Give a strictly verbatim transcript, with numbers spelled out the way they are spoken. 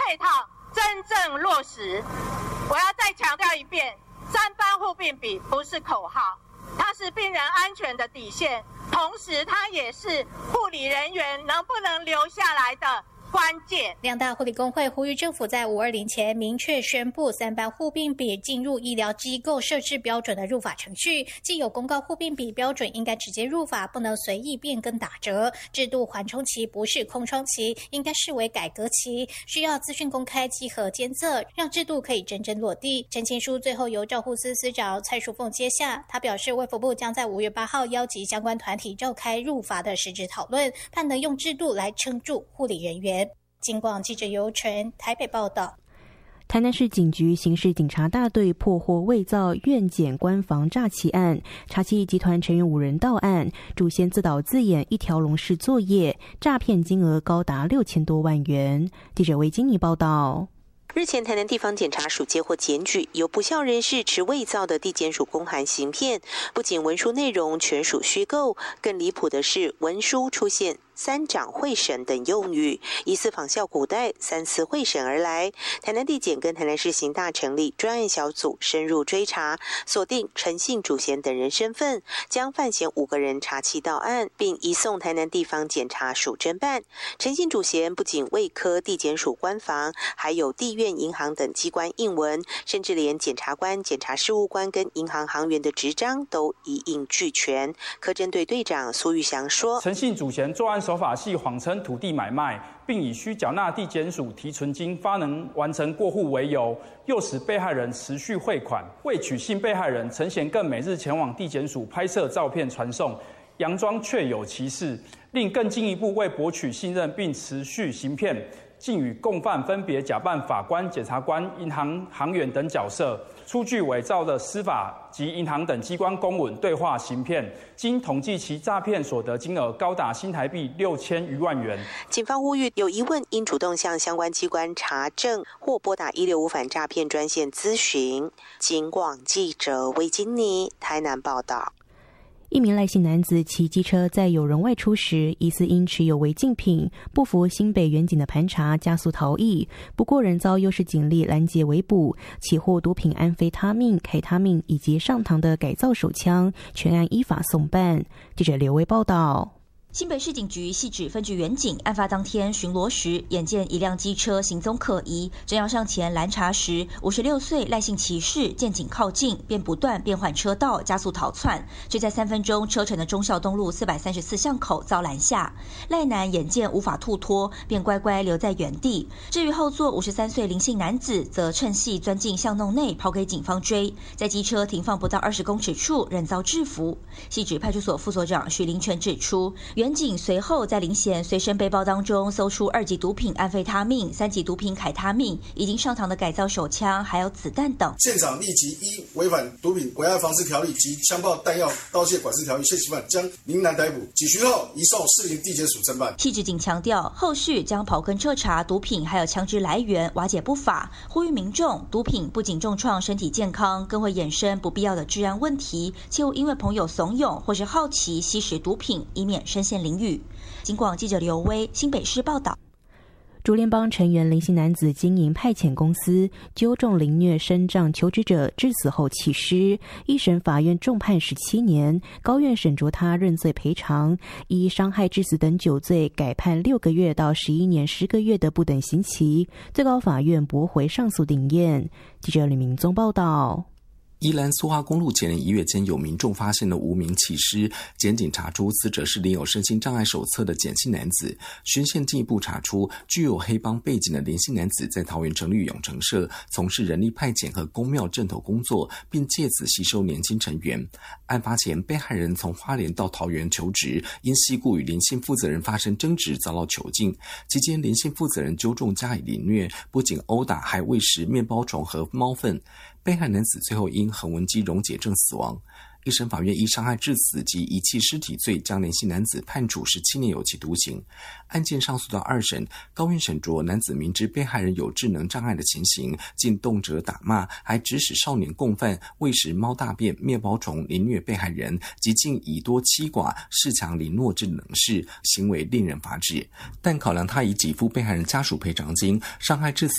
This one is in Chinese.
配套真正落实。我要再强调一遍，三班护病比不是口号，它是病人安全的底线，同时它也是护理人员能不能留下来的关键。 两大护理工会呼吁政府在五二零前明确宣布三班护病比进入医疗机构设置标准的入法程序，既有公告护病比标准应该直接入法，不能随意变更打折。制度缓冲期不是空窗期，应该视为改革期，需要资讯公开稽核监测，让制度可以真正落地。陈情书最后由照护司司长蔡淑凤接下，他表示卫福部将在五月八号邀集相关团体召开入法的实质讨论，盼能用制度来撑住护理人员。警广记者尤纯台北报道。 台南市警局刑事警察大队破获伪造院检官房诈欺案，查缉集团成员五人到案，主嫌自导自演一条龙式作业，诈骗金额高达六千多万元。记者魏金妮报道。 日前，台南地方检察署接获检举，有不肖人士持伪造的地检署公函行骗，不仅文书内容全属虚构，更离谱的是文书出现三长会审等用语，疑似仿效古代三次会审而来。台南地检跟台南市刑大成立专案小组深入追查，锁定陈姓主嫌等人身份，将犯嫌五个人查缉到案，并移送台南地方检察署侦办。陈姓主嫌不仅未科地检署官房，还有地院、银行等机关印文，甚至连检察官、检察事务官跟银行行员的执章都一应俱全。科侦队队长苏玉祥说， 陈姓主嫌作案手法系谎称土地买卖，并以需缴纳地检署提存金发能完成过户为由，诱使被害人持续汇款。为取信被害人，陈嫌更每日前往地检署拍摄照片传送，佯装确有其事，另更进一步为博取信任并持续行骗，竟与共犯分别假扮法官、检察官、银行行员等角色，出具伪造的司法及银行等机关公文对话行骗。经统计，其诈骗所得金额高达新台币六千余万元。 警方呼吁有疑问应主动向相关机关查证，或拨打一六五反诈骗专线咨询。警广记者魏金妮台南报道。 一名赖姓男子骑机车在有人外出时，疑似因持有违禁品，不符新北远警的盘查，加速逃逸。不过人遭优势警力拦截围捕，起获毒品安非他命、凯他命以及上膛的改造手枪，全案依法送办。记者刘威报道。 新北市警局汐止分局员警案发当天巡逻时，眼见一辆机车行踪可疑，正要上前拦查时，五十六岁赖姓骑士见警靠近，便不断变换车道，加速逃窜，却在三分钟车程的忠孝东路四百三十四巷口遭拦下。赖男眼见无法突脱，便乖乖留在原地。至于后座五十三岁林姓男子，则趁隙钻进巷弄内，跑给警方追，在机车停放不到二十公尺处，仍遭制服。汐止派出所副所长许林全指出，员警随后在林嫌随身背包当中搜出二级毒品安非他命、三级毒品凯他命，已经上膛的改造手枪，还有子弹等。 现场立即依违反毒品危害防治条例及枪炮弹药刀械管制条例现行犯，将林男逮捕，警局后移送士林地检署侦办。 汐止警强调，后续将刨根彻查毒品还有枪支来源，瓦解不法，呼吁民众，毒品不仅重创身体健康，更会衍生不必要的治安问题，切勿因为朋友怂恿或是好奇吸食毒品，以免身陷囹圄。警广记者刘威新北市报道。 竹联帮成员林姓男子经营派遣公司，纠众凌虐身障求职者致死后弃尸，一审法院重判十七年，高院审酌他认罪赔偿，依伤害致死等九罪改判六个月到十一年十个月的不等刑期，最高法院驳回上诉定验。记者李明宗报道。 宜兰苏花公路前年一月间有民众发现了无名弃尸，检警查出死者是领有身心障碍手册的简姓男子。巡线进一步查出具有黑帮背景的林姓男子在桃园成立永成社，从事人力派遣和公庙正头工作，并借此吸收年轻成员。案发前，被害人从花莲到桃园求职，因系故与林姓负责人发生争执，遭到囚禁。期间，林姓负责人纠众加以凌虐，不仅殴打，还喂食面包虫和猫粪。被害男子最后因横纹肌溶解症死亡。一审法院依伤害致死及遗弃尸体罪，将林姓男子判处十七年有期徒刑。案件上诉到二审，高院审酌男子明知被害人有智能障碍的情形，竟动辄打骂，还指使少年共犯喂食猫大便、面包虫凌虐被害人，及竟以多欺寡、恃强凌弱之等事，行为令人发指。但考量他已给付被害人家属赔偿金，伤害致死